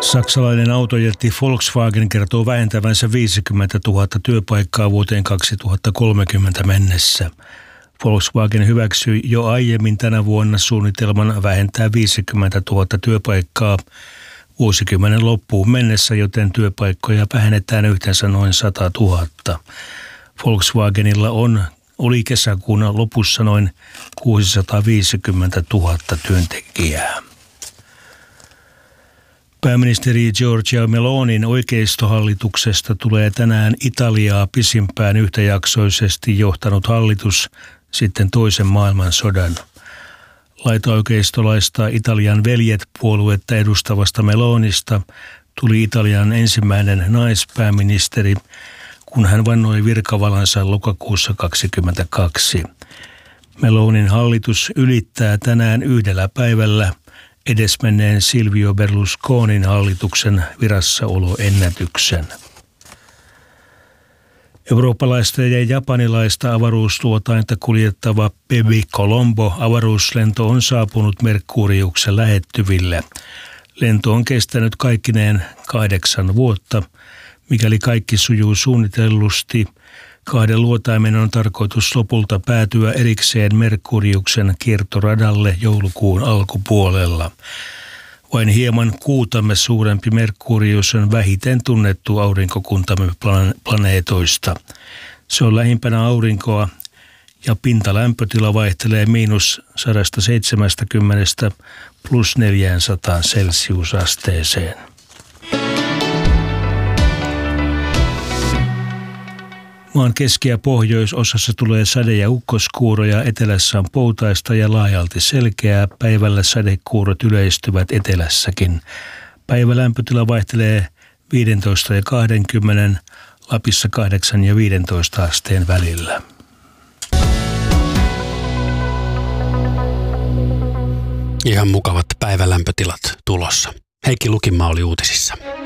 Saksalainen autojätti Volkswagen kertoo vähentävänsä 50 000 työpaikkaa vuoteen 2030 mennessä. Volkswagen hyväksyi jo aiemmin tänä vuonna suunnitelman vähentää 50 000 työpaikkaa vuosikymmenen loppuun mennessä, joten työpaikkoja vähennetään yhteensä noin 100 000. Volkswagenilla oli kesäkuun lopussa noin 650 000 työntekijää. Pääministeri Giorgia Melonin oikeistohallituksesta tulee tänään Italiaa pisimpään yhtäjaksoisesti johtanut hallitus sitten toisen maailmansodan. Laitaoikeistolaista Italian veljet-puoluetta edustavasta Melonista tuli Italian ensimmäinen naispääministeri, kun hän vannoi virkavalansa lokakuussa 2022. Melonin hallitus ylittää tänään yhdellä päivällä edesmenneen Silvio Berlusconin hallituksen virassaoloennätyksen. Eurooppalaista ja japanilaista avaruusluotainta kuljettava Bepi Colombo avaruuslento on saapunut Merkuriuksen lähettyville. Lento on kestänyt kaikkineen 8 vuotta. Mikäli kaikki sujuu suunnitellusti, 2 luotaimen on tarkoitus lopulta päätyä erikseen Merkuriuksen kiertoradalle joulukuun alkupuolella. Vain hieman kuutamme suurempi Merkurius on vähiten tunnettu aurinkokuntamme planeetoista. Se on lähimpänä aurinkoa ja pintalämpötila vaihtelee -170 +400 celsiusasteeseen. Maan keski- ja pohjoisosassa tulee sade- ja ukkoskuuroja, etelässä on poutaista ja laajalti selkeää. Päivällä sadekuurot yleistyvät etelässäkin. Päivälämpötila vaihtelee 15 ja 20, Lapissa 8 ja 15 asteen välillä. Ihan mukavat päivälämpötilat tulossa. Heikki Lukinmaa oli uutisissa.